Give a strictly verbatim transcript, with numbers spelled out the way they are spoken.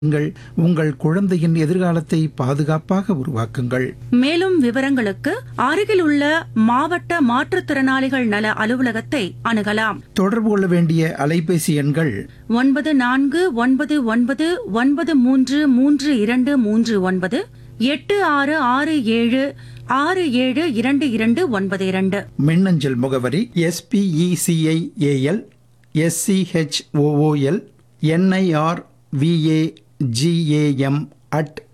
நீங்கள் உங்கள் குழந்தையின் எதிர்காலத்தை பாதுகாப்பாக உருவாக்குங்கள். மேலும் விவரங்களுக்கு அருகில் உள்ள மாவட்ட மாற்றுத்திறனாளிகள் நல அலுவலகத்தை அணுகலாம். தொடர்பு கொள்ள வேண்டிய அலைபேசி எண்கள் ஒன்பது நான்கு ஒன்பது ஒன்பது ஒன்பது மூன்று மூன்று இரண்டு மூன்று ஒன்பது எட்டு ஆறு ஆறு ஏழு ஆறு ஏழு இரண்டு இரண்டு ஒன்பது இரண்டு. மின்னஞ்சல் முகவரி எஸ்பிஇசிஐஏஎல் S C H O O L NIR VA GAM at